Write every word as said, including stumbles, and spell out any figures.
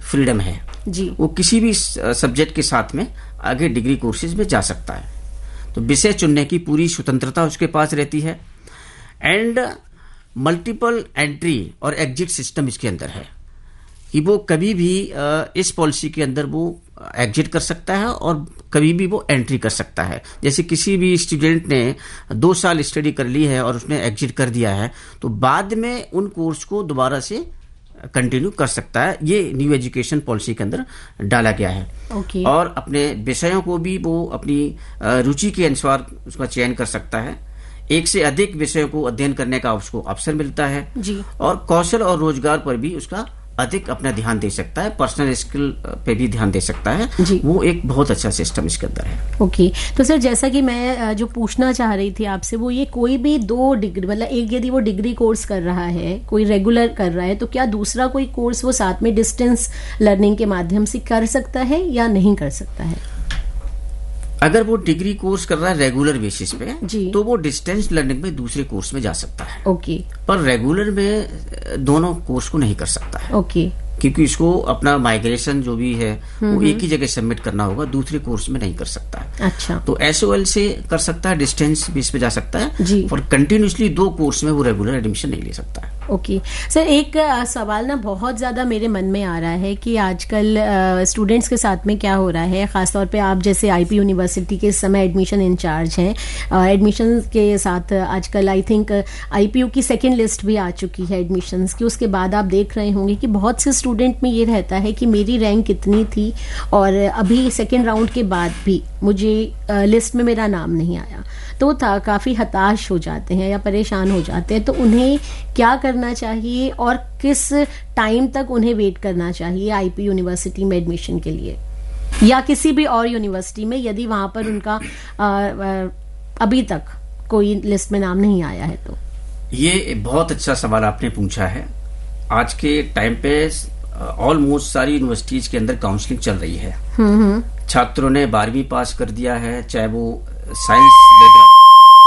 Freedom है जी। वो किसी भी सब्जेक्ट के साथ में आगे डिग्री कोर्सेज में जा सकता है। तो विषय चुनने की पूरी स्वतंत्रता उसके पास रहती है। एंड मल्टीपल एंट्री और एग्जिट सिस्टम इसके अंदर है कि वो कभी भी इस पॉलिसी के अंदर वो एग्जिट कर सकता है और कभी भी वो एंट्री कर सकता है। जैसे किसी भी स्टूडेंट ने दो साल स्टडी कर ली है और उसने एग्जिट कर दिया है तो बाद में उन कोर्स को दोबारा से कंटिन्यू कर सकता है। ये न्यू एजुकेशन पॉलिसी के अंदर डाला गया है। okay. और अपने विषयों को भी वो अपनी रुचि के अनुसार उसका चयन कर सकता है। एक से अधिक विषयों को अध्ययन करने का उसको अवसर मिलता है जी। और कौशल और रोजगार पर भी उसका अधिक अपना ध्यान दे सकता है, पर्सनल स्किल पे भी ध्यान दे सकता है जी। वो एक बहुत अच्छा सिस्टम इसके अंदर है। Okay okay. तो सर जैसा कि मैं जो पूछना चाह रही थी आपसे वो ये, कोई भी दो डिग्री मतलब एक यदि वो डिग्री कोर्स कर रहा है, कोई रेगुलर कर रहा है, तो क्या दूसरा कोई कोर्स वो साथ में डिस्टेंस लर्निंग के माध्यम से कर सकता है या नहीं कर सकता है? अगर वो डिग्री कोर्स कर रहा है रेगुलर बेसिस पे जी। तो वो डिस्टेंस लर्निंग में दूसरे कोर्स में जा सकता है। ओके। पर रेगुलर में दोनों कोर्स को नहीं कर सकता है। ओके। क्योंकि इसको अपना माइग्रेशन जो भी है वो एक ही जगह सबमिट करना होगा, दूसरे कोर्स में नहीं कर सकता है। अच्छा। तो एसओएल से कर सकता है, डिस्टेंस बेस पे जा सकता है जी। और कंटिन्यूसली दो कोर्स में वो रेगुलर एडमिशन नहीं ले सकता है। Okay okay. सर एक सवाल ना बहुत ज्यादा मेरे मन में आ रहा है कि आजकल स्टूडेंट्स के साथ में क्या हो रहा है, खासतौर पे आप जैसे आईपी यूनिवर्सिटी के इस समय एडमिशन इंचार्ज हैं, एडमिशन के साथ आजकल आई थिंक आईपीयू की सेकंड लिस्ट भी आ चुकी है एडमिशन्स की। उसके बाद आप देख रहे होंगे कि बहुत से स्टूडेंट में ये रहता है कि मेरी रैंक कितनी थी और अभी सेकेंड राउंड के बाद भी मुझे लिस्ट में मेरा नाम नहीं आया, तो था काफी हताश हो जाते हैं या परेशान हो जाते हैं। तो उन्हें क्या करना चाहिए और किस टाइम तक उन्हें वेट करना चाहिए आईपी यूनिवर्सिटी में एडमिशन के लिए या किसी भी और यूनिवर्सिटी में, यदि वहां पर उनका आ, आ, अभी तक कोई लिस्ट में नाम नहीं आया है? तो ये बहुत अच्छा सवाल आपने पूछा है। आज के टाइम पे ऑलमोस्ट सारी यूनिवर्सिटीज के अंदर काउंसलिंग चल रही है। छात्रों ने बारहवीं पास कर दिया है, चाहे वो साइंस बैकग्राउंड